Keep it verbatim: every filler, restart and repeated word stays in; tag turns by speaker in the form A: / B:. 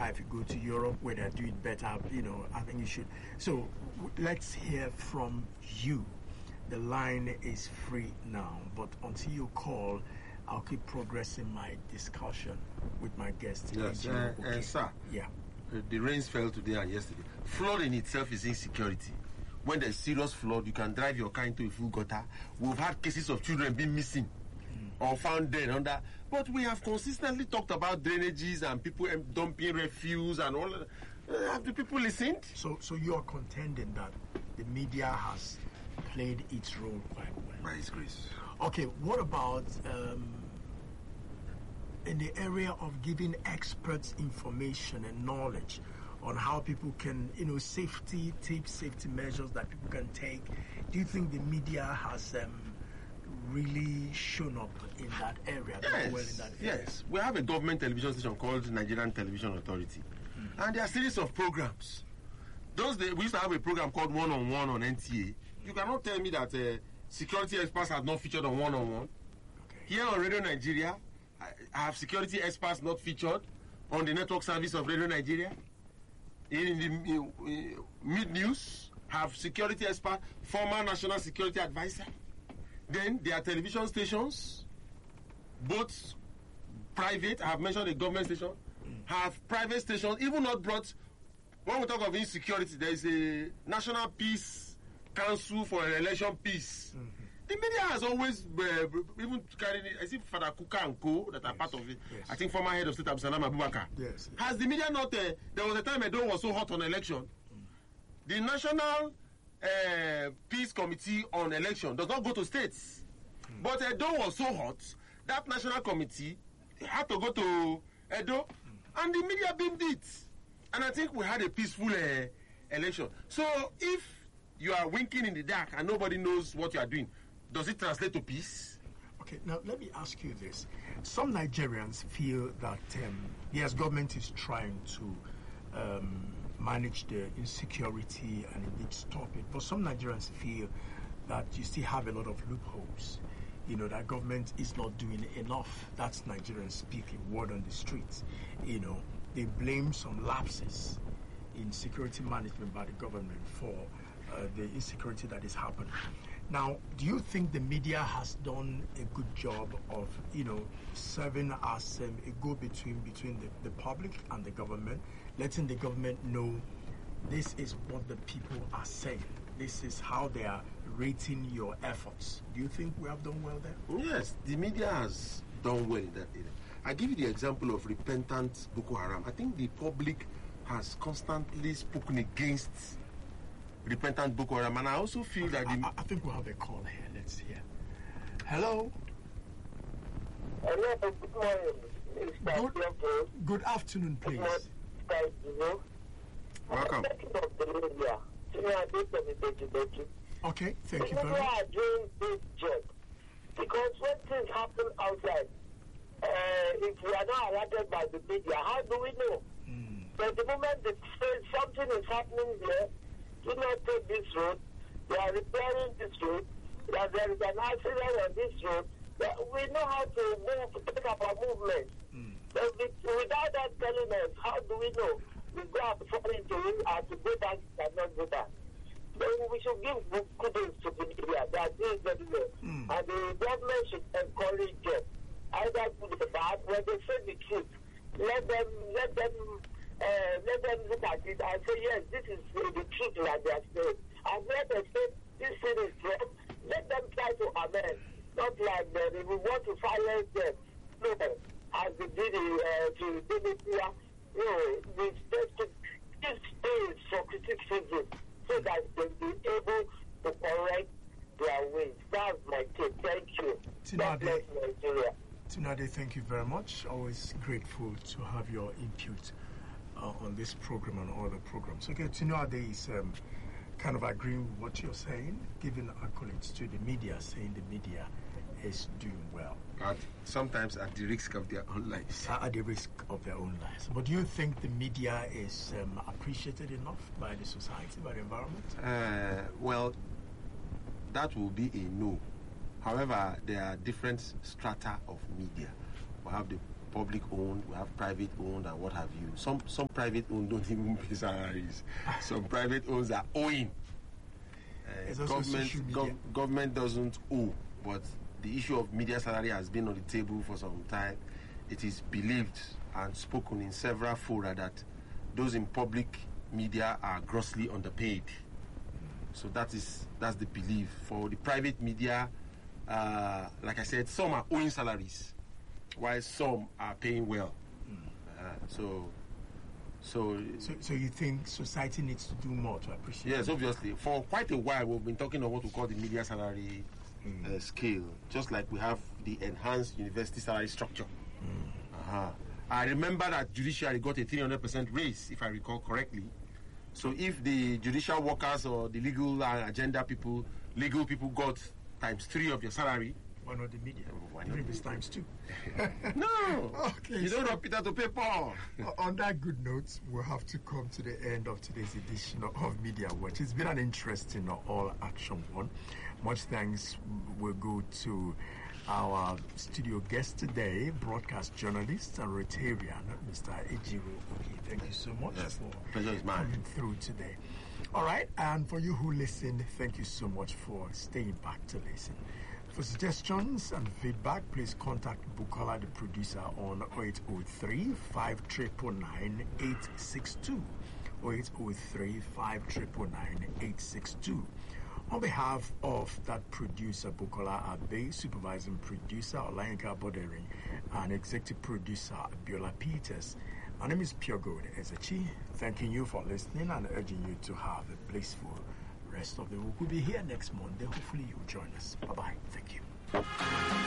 A: If you go to Europe where they're doing better, you know, I think you should. So w- let's hear from you. The line is free now, but until you call, I'll keep progressing my discussion with my guests.
B: Yes,
A: uh,
B: uh,
A: okay.
B: uh, sir.
A: Yeah.
B: Uh, the rains fell today and yesterday. Flood in itself is insecurity. When there's serious flood, you can drive your car into a full gutter. We've had cases of children being missing mm. or found dead under. But we have consistently talked about drainages and people um, dumping refuse and all. Uh, have the people listened?
A: So, so you are contending that the media has played its role quite well.
B: By His grace.
A: Okay, what about um, in the area of giving experts information and knowledge on how people can, you know, safety, take safety measures that people can take? Do you think the media has um, really shown up in that area?
B: Yes,
A: well in that area?
B: yes. We have a government television station called Nigerian Television Authority. Mm. And there are a series of programs. Those days, we used to have a program called One on One on N T A. You cannot tell me that uh, security experts have not featured on One on One. Here on Radio Nigeria, I, I have security experts not featured on the network service of Radio Nigeria. In the in, in, Mid News, have security expert, former national security advisor. Then there are television stations, both private. I have mentioned a government station. Mm. Have private stations, even not brought. When we talk of insecurity, there is a National Peace Council for Election Peace. Mm-hmm. The media has always uh, even carried it. I see Father Kuka and Co. that are yes. part of it. Yes. I think former head of state Absalam Abubakar.
A: Yes, yes.
B: Has the media not? Uh, there was a time Edo was so hot on election. Mm. The National uh, Peace Committee on Election does not go to states, mm. but Edo was so hot that National Committee had to go to Edo, mm. and the media beamed it. And I think we had a peaceful uh, election. So if you are winking in the dark and nobody knows what you are doing, does it translate to peace?
A: Okay, now let me ask you this. Some Nigerians feel that, um, yes, government is trying to um, manage the insecurity and indeed stop it, but some Nigerians feel that you still have a lot of loopholes. You know, that government is not doing enough. That's Nigerians speaking, word on the streets. You know, they blame some lapses in security management by the government for uh, the insecurity that is happening. Now, do you think the media has done a good job of, you know, serving as um, a go-between between the, the public and the government, letting the government know this is what the people are saying, this is how they are rating your efforts? Do you think we have done well there?
B: Yes, the media has done well in that area. I give you the example of repentant Boko Haram. I think the public has constantly spoken against repentant Boko Haram, and I also feel
A: okay,
B: that the
A: I, I think we'll have a call here. Let's hear. Hello.
C: Hello. Good morning.
A: Good, good afternoon, please.
B: Welcome.
A: Okay, thank you very
C: much.
A: much.
C: Are doing this job because when things happen outside, uh, if we are not alerted by the media, how do we know? Mm. But the moment they say something is happening there, do not take this road. They are repairing this road. That there is an accident on this road. That we know how to move, to take up our movement. Mm. But without that telling us, how do we know? We go out fall into it and to go back and not go back. So we should give kudos to the media that is very well. Mm. And the government should encourage them. Either good or bad, when they say the truth, let them let them uh, let them look at it and say, yes, this is uh, the truth that they are saying. And let them say this thing is wrong. Let them try to amend. Not like that we want to silence them. No, as they did uh, to the media, you know, we expect to give space for criticism so that they'll be able to correct their ways. That's my take. Thank you. God bless Nigeria.
A: Tinade, thank you very much. Always grateful to have your input uh, on this program and other programs. Okay, Tinade is um, kind of agreeing with what you're saying, giving accolades to the media, saying the media is doing well.
B: At, sometimes at the risk of their own lives.
A: At the risk of their own lives. But do you think the media is um, appreciated enough by the society, by the environment?
B: Uh, well, that will be a no. However, there are different strata of media. We have the public owned, we have private owned, and what have you. Some some private owned don't even pay salaries. Some private owned are owing. Uh, government gov- government doesn't owe, but the issue of media salary has been on the table for some time. It is believed and spoken in several fora that those in public media are grossly underpaid. So that is that's the belief. For the private media, uh, like I said, some are owing salaries, while some are paying well. Mm. Uh, so, so,
A: so, so you think society needs to do more to appreciate?
B: Yes, obviously. For quite a while, we've been talking of what we call the media salary mm. uh, scale, just like we have the enhanced university salary structure. Mm. Uh-huh. I remember that judiciary got a three hundred percent raise, if I recall correctly. So if the judicial workers or the legal uh, agenda people, legal people got times three of your salary,
A: why not the media? Why not this times two?
B: No.
A: Okay.
B: You so don't want Peter to pay Paul.
A: On that good note, we'll have to come to the end of today's edition of Media Watch. It's been an interesting all-action one. Much thanks will go to our studio guest today, broadcast journalist and Rotarian, Mister Ejiro Oki. Thank you so much
B: yes,
A: for
B: pleasure is mine.
A: coming through today. All right, and for you who listen, thank you so much for staying back to listen. For suggestions and feedback, please contact Bukola, the producer, on oh eight oh three, five nine nine, eight six two. oh eight oh three, five nine nine, eight six two. On behalf of that producer, Bukola Abe, supervising producer, Olayinka Bodering, and executive producer, Biola Peters, my name is Pure Gold Ezechi. Thanking you for listening and urging you to have a blissful rest of the week. We'll be here next Monday. Hopefully you'll join us. Bye-bye. Thank you.